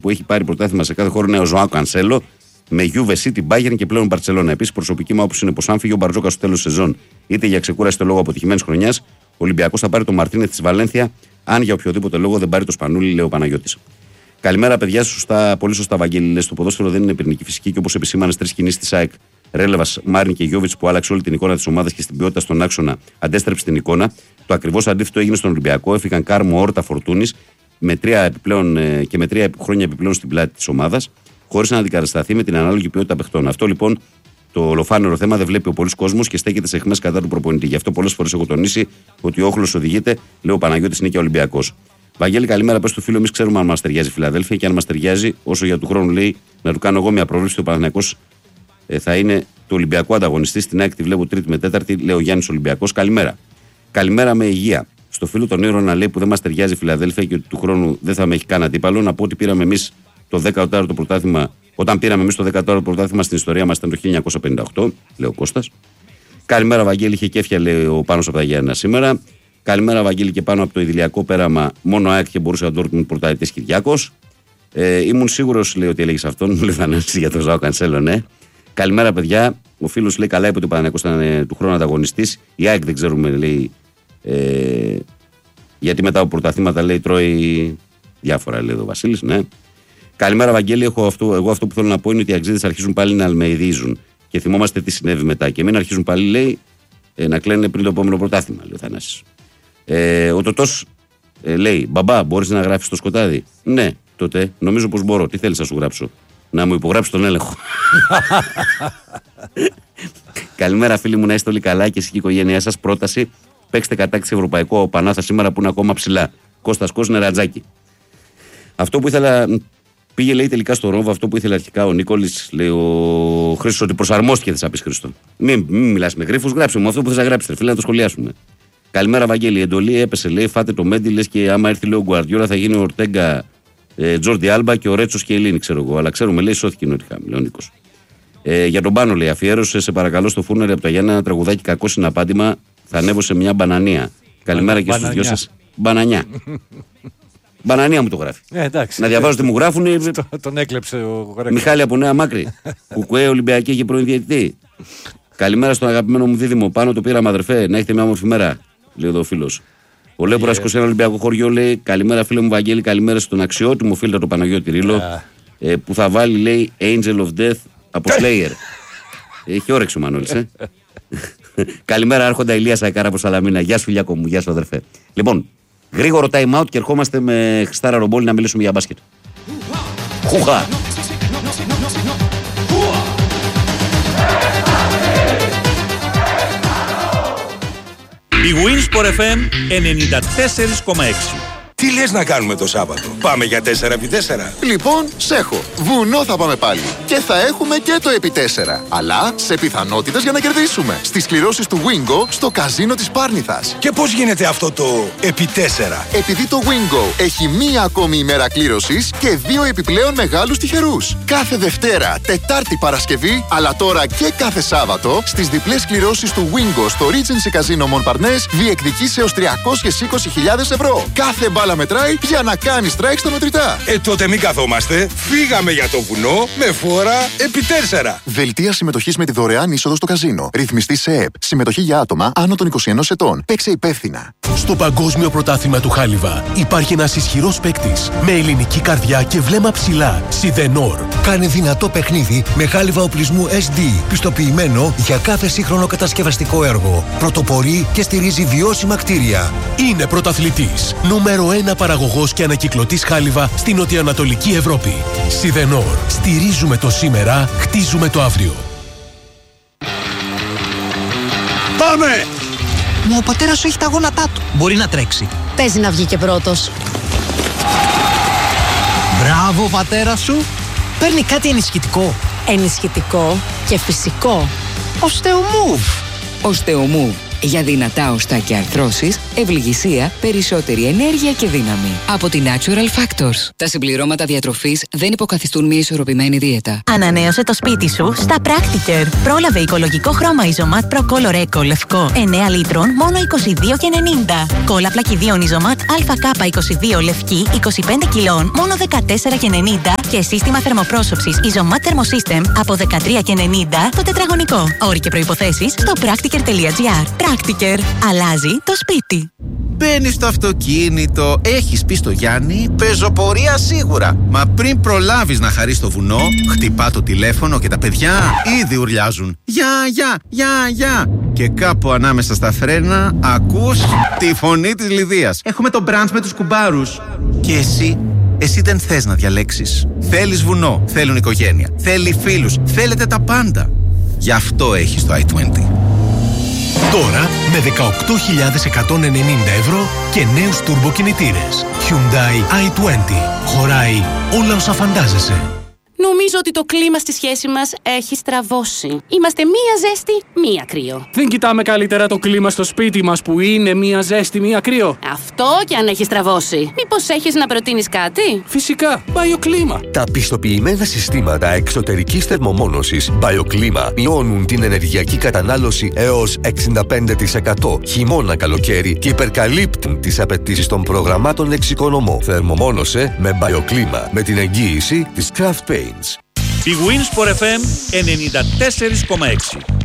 που έχει πάρει πρωτάθλημα σε κάθε χώρο είναι ο Ζωάο Κανσέλο, με Juve City, Bayern και πλέον Μπαρτσελόνα. Επίσης, προσωπική μου άποψη είναι πως αν φύγει ο Μπαρτζόκα στο τέλος σεζόν, είτε για ξεκούραση είτε λόγω αποτυχημένης χρονιάς, ο Ολυμπιακός θα πάρει τον Μαρτίνεθ της Βαλένθια, αν για οποιοδήποτε λόγο δεν πάρει το Σπανούλι, λέει ο Παναγιώτης. Καλημέρα, παιδιά. Πολύ σωστά, Βαγγέλη. Λες, το ποδόσφαιρο δεν είναι πυρηνική φυσική και όπως επισήμανε 3 κινήσεις της ΑΕΚ, Ρέλεβας, Μάριν και Γιόβιτς, που άλλαξε όλη την εικόνα της ομάδας και στην ποιότητα στον άξονα, αντέστρεψε την εικόνα. Το ακριβώς αντίθετο έγινε στον Ολυμπιακό. Έφυγαν Κάρμο, Όρτα, Φορτούνης με 3 χρόνια επιπλέον στην πλάτη της ομάδας, χωρίς να αντικατασταθεί με την ανάλογη ποιότητα παιχτών. Αυτό λοιπόν το ολοφάνερο θέμα δεν βλέπει ο πολλής κόσμος και στέκεται σε αιχμές κατά του προπονητή. Γι' αυτό πολλές φορές έχω τονίσει ότι ο όχλος οδηγείται, λέει ο Παναγιώτης, είναι και Ολυμπιακός. Βαγγέλη, καλημέρα. Πες του φίλου, εμείς ξέρουμε αν μας ταιριάζει η Φιλαδέλφια και αν μας ταιριάζει, όσο για του χρόνου λέει, να του κάνω εγώ μια πρόβλεψη. Ο Παναθηναϊκός θα είναι του Ολυμπιακού ανταγωνιστή. Στην ΑΕΚ τη βλέπω 3η με 4η, λέει ο Γιάννης Ολυμπιακός. Καλημέρα. Καλημέρα με υγεία. Στο φίλο τον Ήρωα να λέει που δεν μας ταιριάζει η Φιλαδέλφια και ότι του χρόνου δεν θα με έχει καν αντίπαλο, να πω ότι πήραμε εμείς το 14ο πρωτάθλημα. Όταν πήραμε εμείς το 14ο πρωτάθλημα στην ιστορία μας ήταν το 1958, λέει ο Κώστας. Καλημέρα, Βαγγέλη, είχε κέφια, λέει ο Πάνος από τα Γιάννενα σήμερα. Καλημέρα, Βαγγέλη, και πάνω από το ιδηλιακό πέραμα, μόνο ΑΕΚ και μπορούσε να το όρκουν πρωταθλητής Κυριάκος. Ήμουν σίγουρος, λέει, ότι έλεγες αυτόν, μου λέει Θανάση για το Ζωάο Κανσέλο, ναι. Καλημέρα, παιδιά. Ο φίλος λέει καλά, είπε ότι ο Παναθηναϊκός ήταν του χρόνου ανταγωνιστής. Η ΑΕΚ δεν ξέρουμε, λέει, γιατί μετά από πρωταθλήματα, λέει, τρώει διάφορα, λέει ο Βασίλης, ναι. Καλημέρα, Βαγγέλη. Εγώ αυτό που θέλω να πω είναι ότι οι αξίδες αρχίζουν πάλι να αλμεϊδίζουν και θυμόμαστε τι συνέβη μετά. Και μην αρχίζουν πάλι, λέει, να κλαίνε πριν το επόμενο πρωτάθλημα, λέει ο Θανάσης. Ο Τωτός λέει: Μπαμπά, μπορείς να γράψεις το σκοτάδι? Ναι, τότε νομίζω πως μπορώ. Τι θέλεις να σου γράψω? Να μου υπογράψεις τον έλεγχο. Καλημέρα, φίλοι μου, να είστε όλοι καλά και εσύ και η οικογένειά σας. Πρόταση: παίξτε κατάκτηση ευρωπαϊκό Πανάθα σήμερα που είναι ακόμα ψηλά. Κώστας Κώστα, Ρατζάκι. Αυτό που ήθελα. Πήγε, λέει, τελικά στο Ρόβο αυτό που ήθελε αρχικά ο Νίκολης, λέει ο Χρήστος, ότι προσαρμόστηκε, θες να πεις, Χρήστο. Μην μιλάς με γρίφους, γράψε μου αυτό που θες να γράψεις, φίλε, να το σχολιάσουμε. Καλημέρα, Βαγγέλη. Η εντολή έπεσε, λέει, φάτε το Μέντι, λες, και άμα έρθει, λέει, ο Γκουαρδιόλα θα γίνει ο Ορτέγκα, Τζόρντι Άλμπα και ο Ρέτσος και η Ελλήνη, ξέρω εγώ. Αλλά ξέρουμε, λέει, σώθηκε η Νότιχαμ, λέει ο Νίκος. Για τον Πάνο, λέει, αφιέρωσε, σε παρακαλώ, στο Φούρνερ από τα Γιάννα ένα τραγουδάκι κακό συναπάντημα, θα ανέβω σε μια μπανανία. Καλημέρα και στους δυο σας. Μπανανιά. Μπανανία μου το γράφει. Εντάξει, να διαβάζω τι μου γράφουν. Τον έκλεψε ο Γρέκος. Μιχάλη από Νέα Μάκρη. Κουκουέ, Ολυμπιακή και πρώην διαιτητή. Καλημέρα στον αγαπημένο μου δίδυμο. Πάνω το πήραμε, αδερφέ. Να έχετε μια όμορφη μέρα, λέει εδώ ο φίλος. Ο Λέμπορας 21 Ολυμπιακό χωριό λέει: καλημέρα, φίλε μου Βαγγέλη. Καλημέρα στον αξιότιμο φίλο του Παναγιώτη Ρίλο. Που θα βάλει, λέει, Angel of Death από Slayer. Έχει όρεξη ο Μανώλης, Καλημέρα, Άρχοντα Ηλία Σακάρα από Σαλαμίνα. Γεια σου, Φιλιάκο μου, γεια σου, αδερφέ. Λοιπόν, γρήγορο time out και ερχόμαστε με Χριστάρα Ρομπόλη να μιλήσουμε για μπάσκετ. Χουχά! Η Winsport FM 94,6. Τι λες να κάνουμε το Σάββατο? Πάμε για 4x4? Λοιπόν, σέχω. Βουνό θα πάμε πάλι. Και θα έχουμε και το επί 4. Αλλά σε πιθανότητες για να κερδίσουμε. Στις κληρώσεις του Wingo στο καζίνο της Πάρνηθας. Και πώς γίνεται αυτό το επί 4? Επειδή το Wingo έχει μία ακόμη ημέρα κλήρωσης και 2 επιπλέον μεγάλους τυχερούς. Κάθε Δευτέρα, Τετάρτη, Παρασκευή, αλλά τώρα και κάθε Σάββατο, στις διπλές κληρώσεις του Wingo στο Regency Casino Montparnasse διεκδικείς έως 320.000 ευρώ. Κάθε μπάλα μετράει για να κάνει strike στα μετρητά. Τότε μην καθόμαστε. Φύγαμε για το βουνό με φόρα επί 4. Δελτία συμμετοχής με τη δωρεάν είσοδο στο καζίνο. Ρυθμιστή σε ΕΕΠ. Συμμετοχή για άτομα άνω των 21 ετών. Παίξε υπεύθυνα. Στο Παγκόσμιο Πρωτάθλημα του Χάλιβα υπάρχει ένας ισχυρός παίκτης με ελληνική καρδιά και βλέμμα ψηλά. Σιδενόρ. Κάνει δυνατό παιχνίδι με χάλιβα οπλισμού SD. Πιστοποιημένο για κάθε σύγχρονο κατασκευαστικό έργο. Πρωτοπορεί και στηρίζει βιώσιμα κτίρια. Είναι πρωταθλητής. Νούμερο 1 παραγωγός και ανακυκλωτής χάλιβα στην νοτιοανατολική Ευρώπη. Σιδενόρ. Στηρίζουμε το σήμερα, χτίζουμε το αύριο. Πάμε! Μα ο πατέρας σου έχει τα γόνατά του. Μπορεί να τρέξει. Παίζει να βγει και πρώτος. Μπράβο, πατέρα σου. Παίρνει κάτι ενισχυτικό. Ενισχυτικό και φυσικό. Οστεομούβ. Οστεομούβ. Για δυνατά οστά και αρθρώσεις, ευληγησία, περισσότερη ενέργεια και δύναμη. Από τη Natural Factors. Τα συμπληρώματα διατροφής δεν υποκαθιστούν μια ισορροπημένη δίαιτα. Ανανέωσε το σπίτι σου στα Practicare. Πρόλαβε οικολογικό χρώμα Isomat Pro Color Eco λευκό 9 λίτρων μόνο 22,90. Κόλλα πλακιδίων Isomat ΑΚ22 λευκή 25 κιλών μόνο 14,90. Και σύστημα θερμοπρόσωψης Isomat Thermosystem από 13,90 το τετραγωνικό. Όροι και προϋποθέσεις στο practicare.gr. Practicare. Αλλάζει το σπίτι. Μπαίνεις στο αυτοκίνητο, έχεις πει στο Γιάννη, πεζοπορία σίγουρα. Μα πριν προλάβεις να χαρείς το βουνό, χτυπά το τηλέφωνο και τα παιδιά ήδη ουρλιάζουν. Γεια. Και κάπου ανάμεσα στα φρένα ακούς τη φωνή της Λιδίας. Έχουμε το μπραντς με τους κουμπάρους. Και εσύ δεν θες να διαλέξεις. Θέλεις βουνό, θέλουν οικογένεια, θέλει φίλους, θέλετε τα πάντα. Γι' αυτό έχεις το i20. Τώρα με 18.190 ευρώ και νέους τουρμποκινητήρες. Hyundai i20. Χωράει όλα όσα φαντάζεσαι. Νομίζω ότι το κλίμα στη σχέση μας έχει στραβώσει. Είμαστε μία ζέστη, μία κρύο. Δεν κοιτάμε καλύτερα το κλίμα στο σπίτι μας που είναι μία ζέστη, μία κρύο? Αυτό κι αν έχει στραβώσει. Μήπως έχεις να προτείνεις κάτι? Φυσικά, BioClima. Τα πιστοποιημένα συστήματα εξωτερικής θερμομόνωσης BioClima μειώνουν την ενεργειακή κατανάλωση έως 65% χειμώνα-καλοκαίρι και υπερκαλύπτουν τις απαιτήσεις των προγραμμάτων εξοικονομώ. Θερμομόνωσε με BioClima με την εγγύηση της Craft Paints. Η Wins for FM 94,6.